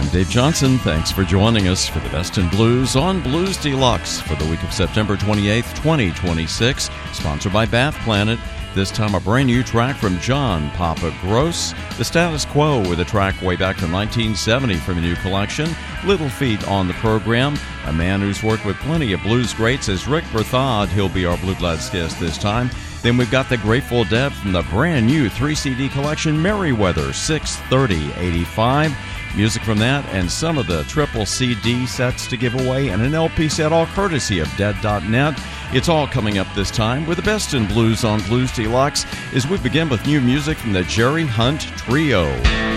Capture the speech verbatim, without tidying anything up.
Dave Johnson. Thanks for joining us for the Best in Blues on Blues Deluxe for the week of September twenty-eighth, twenty twenty-six, sponsored by Bath Planet. This time a brand new track from John Papa Gross. The Status Quo with a track way back from nineteen seventy from a new collection. Little Feat on the program. A man who's worked with plenty of blues greats is Rick Berthod. He'll be our Bluegrass guest this time. Then we've got the Grateful Dead from the brand new three C D collection Merriweather six thirty eighty-five. Music from that and some of the triple C D sets to give away and an L P set, all courtesy of Dead dot net. It's all coming up this time with the Best in Blues on Blues Deluxe as we begin with new music from the Jerry Hunt Trio.